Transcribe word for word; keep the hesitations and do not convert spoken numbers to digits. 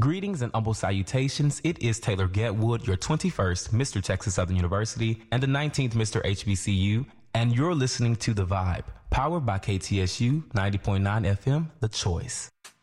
Greetings and humble salutations. It is Taylor Getwood, your twenty-first Mister Texas Southern University and the nineteenth Mister H B C U, and you're listening to The Vibe, powered by K T S U ninety point nine F M, The Choice.